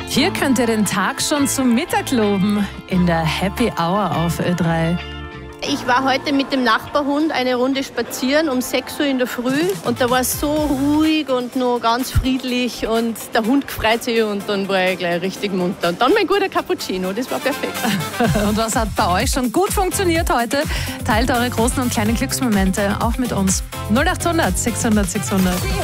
Hier könnt ihr den Tag schon zum Mittag loben in der Happy Hour auf Ö3. Ich war heute mit dem Nachbarhund eine Runde spazieren um 6 Uhr in der Früh und da war es so ruhig und noch ganz friedlich und der Hund gefreut sich und dann war ich gleich richtig munter. Und dann mein guter Cappuccino, das war perfekt. Und was hat bei euch schon gut funktioniert heute? Teilt eure großen und kleinen Glücksmomente auch mit uns. 0800 600 600.